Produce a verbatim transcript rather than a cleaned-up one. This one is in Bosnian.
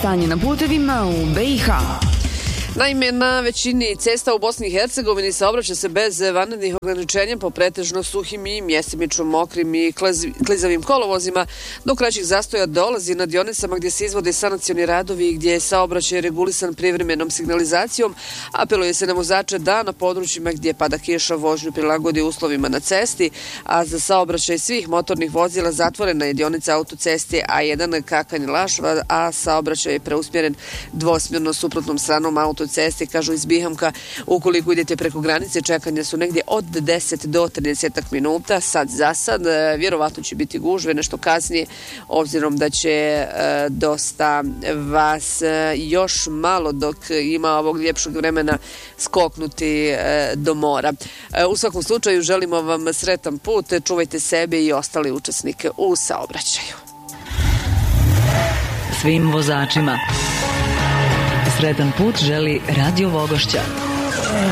stanje na putevima u be i ha. Naime, na većini cesta u Bosni i Hercegovini saobraća se bez vanrednih ograničenja po pretežno suhim i mjestimično mokrim i klizavim kolovozima, do kraćih zastoja dolazi na dionicama gdje se izvode sanacioni radovi i gdje je saobraćaj regulisan privremenom signalizacijom. Apeluje se na vozače da na područjima gdje pada kiša vožnju prilagodi uslovima na cesti, a za saobraćaj svih motornih vozila zatvorena je dionica autoceste A jedan Kakanj-Lašva, a saobraćaj je preusmjeren dvosmjerno suprotnom stranom autoceste. Cesti, kažu iz Bihamka. Ukoliko idete preko granice, čekanja su negdje od deset do trideset minuta. Sad za sad, vjerovatno će biti gužve nešto kasnije, obzirom da će e, dosta vas e, još malo dok ima ovog ljepšeg vremena skoknuti e, do mora. E, u svakom slučaju želimo vam sretan put, čuvajte sebe i ostale učesnike u saobraćaju. Svim vozačima sretan put želi Radio Vogošća.